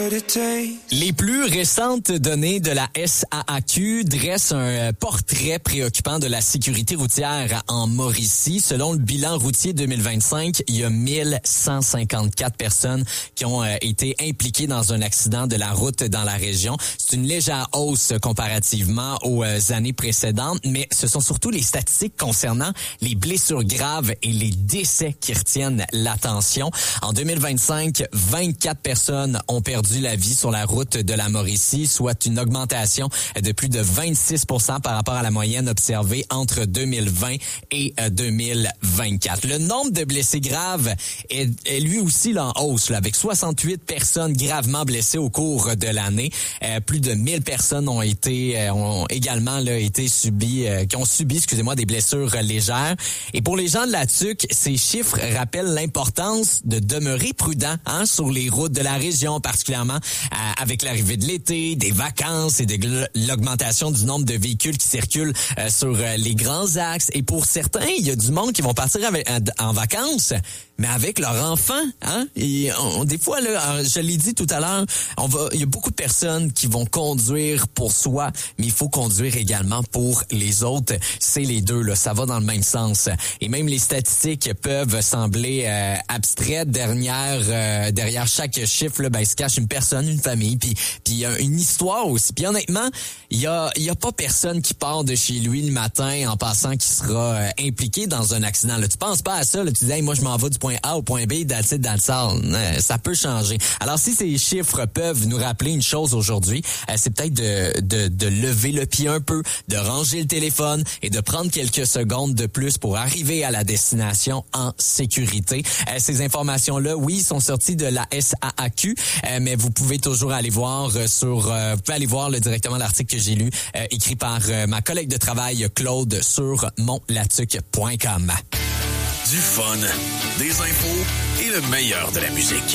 Les plus récentes données de la SAAQ dressent un portrait préoccupant de la sécurité routière en Mauricie. Selon le bilan routier 2025, il y a 1154 personnes qui ont été impliquées dans un accident de la route dans la région. C'est une légère hausse comparativement aux années précédentes, mais ce sont surtout les statistiques concernant les blessures graves et les décès qui retiennent l'attention. En 2025, 24 personnes ont perdu la vie sur la route de la Mauricie, soit une augmentation de plus de 26% par rapport à la moyenne observée entre 2020 et 2024. Le nombre de blessés graves est lui aussi en hausse, là, avec 68 personnes gravement blessées au cours de l'année. Plus de 1000 personnes ont également subi des blessures légères. Et pour les gens de la TUQ, ces chiffres rappellent l'importance de demeurer prudent sur les routes de la région, particulièrement avec l'arrivée de l'été, des vacances et de l'augmentation du nombre de véhicules qui circulent sur les grands axes. Et pour certains, il y a du monde qui vont partir en vacances, mais avec leurs enfants. Et des fois, là, je l'ai dit tout à l'heure, il y a beaucoup de personnes qui vont conduire pour soi, mais il faut conduire également pour les autres. C'est les deux, là, ça va dans le même sens. Et même les statistiques peuvent sembler abstraites. Derrière chaque chiffre, là, il se cache une personne, une famille, puis une histoire aussi. Puis honnêtement, il y a pas personne qui part de chez lui le matin en passant qui sera impliqué dans un accident. Là, tu penses pas à ça, là, tu dis hey, moi je m'en vais du point A au point B, dans le sale. Ça peut changer. Alors si ces chiffres peuvent nous rappeler une chose aujourd'hui, c'est peut-être de lever le pied un peu, de ranger le téléphone et de prendre quelques secondes de plus pour arriver à la destination en sécurité. Ces informations-là, oui, sont sorties de la SAAQ, mais vous pouvez toujours aller voir directement l'article que j'ai lu, écrit par ma collègue de travail Claude sur monlatuc.com. Du fun, des infos et le meilleur de la musique.